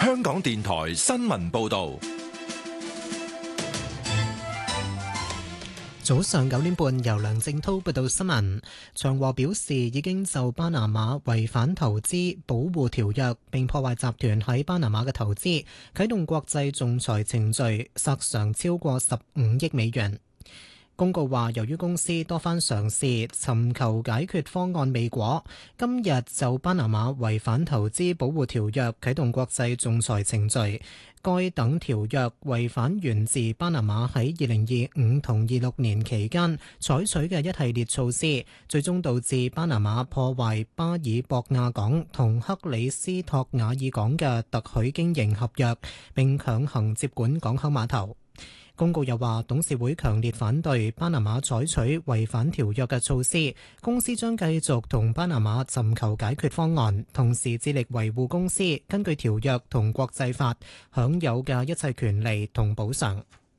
香港電台新聞報道。 早上9點半，由梁正濤報道新聞。長和表示已經就巴拿馬違反投資保護條約並破壞集團喺巴拿馬嘅投資，啟動國際仲裁程序，索償超過15億美元。公告話，由於公司多番嘗試尋求解決方案未果，今日就巴拿馬違反投資保護條約啟動國際仲裁程序。該等條約違反源自巴拿馬喺2025同26年期間採取嘅一系列措施，最終導致巴拿馬破壞巴爾博亞港同克里斯托瓦爾港嘅特許經營合約，並強行接管港口碼頭。公告又話，董事會強烈反對巴拿馬採取違反條約嘅措施，公司將繼續同巴拿馬尋求解決方案，同時致力維護公司根據條約同國際法享有嘅一切權利同補償。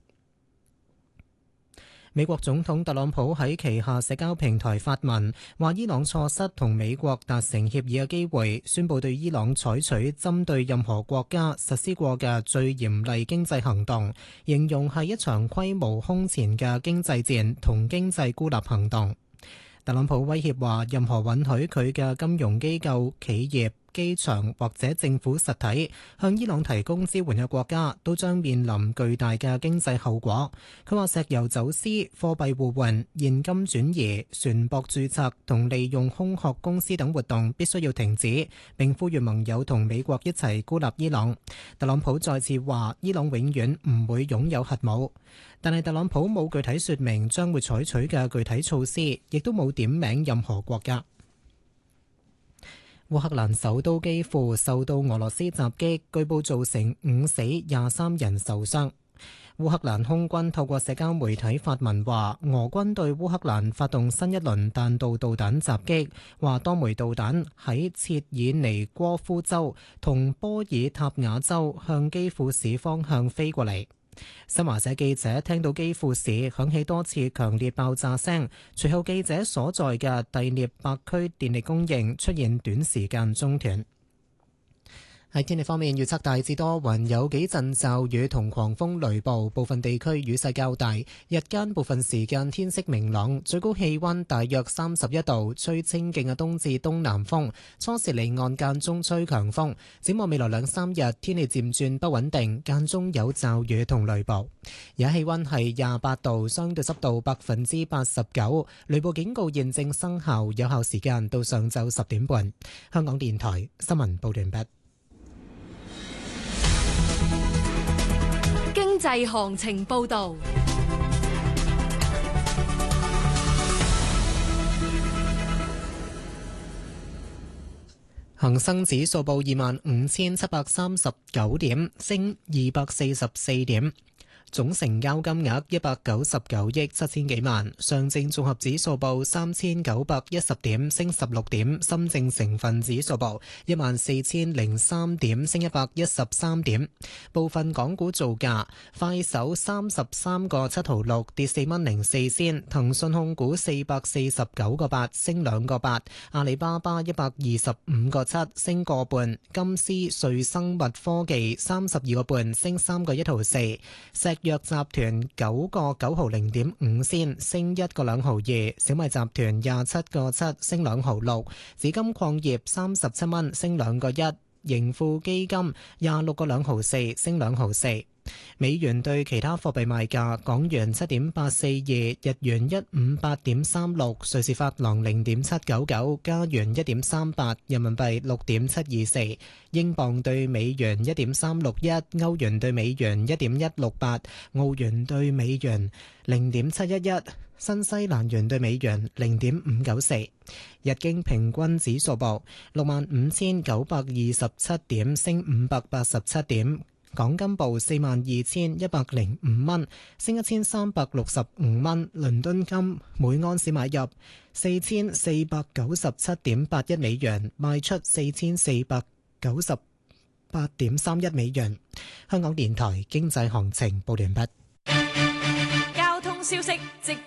美國總統特朗普喺旗下社交平台發文，話伊朗錯失同美國達成協議嘅機會，宣布對伊朗採取針對任何國家實施過嘅最嚴厲經濟行動，形容係一場規模空前嘅經濟戰同經濟孤立行動。特朗普威脅話，任何允許佢嘅金融機構、企業、機場或者政府實體向伊朗提供支援嘅國家都將面臨巨大嘅經濟後果。佢話石油走私、貨幣互換、現金轉移、船舶註冊同利用空殼公司等活動必須要停止，並呼籲盟友同美國一齊孤立伊朗。特朗普再次話伊朗永遠唔會擁有核武，但係特朗普冇具體說明將會採取嘅具體措施，亦都冇點名任何國家。烏克蘭首都基輔受到俄羅斯襲擊，據報造成5死23人受傷。烏克蘭空軍透過社交媒體發文話，俄軍對烏克蘭發動新一輪彈道導彈襲擊，話多枚導彈喺切爾尼戈夫州同波爾塔瓦州向基輔市方向飛過嚟。新華社記者聽到基輔市響起多次強烈爆炸聲，隨後記者所在嘅第聶伯區電力供應出現短時間中斷。喺天氣方面，預測大致多雲，有幾陣驟雨同狂風雷暴，部分地區雨勢較大。日間部分時間天色明朗，最高氣溫大約31度，吹清勁嘅東至東南風。初時離岸間中吹強風。展望未來2-3日，天氣漸轉不穩定，間中有驟雨同雷暴。而家氣溫係28度，相對濕度89%。雷暴警告現正生效，有效時間到上晝10點半。香港電台新聞報完畢。 經濟行情報道。 恒生指數報25,739點，升244點。總成交金額199億7千幾萬。上證綜合指數報3910點，升16點。深證成分指數報14003點，升113點。部分港股造價：快手33個7毫6，跌4蚊04仙；騰訊控股449個8，升2個8；阿里巴巴125個7，升個半；金斯瑞生物科技32個半，升3個1毫4；石藥集團9個9毫0.5仙，升1個2毫2；小米集團27個7，升2毫6；紫金礦業37蚊，升2個1；盈富基金26個2毫4，升2毫4。美元對其他貨幣賣價：港元7.842，日元158.36，瑞士法郎0.799，加元1.38，人民幣6.724，英鎊對美元1.361，歐元對美元1.168，澳元對美元0.711，新西蘭元對美元0.594。日經平均指數報65,927點，升587點。港金報42,105蚊，升1365蚊。倫敦金每安士買入4497.81美元，賣出4498.31美元。香港電台經濟行情報完畢。 交通消息直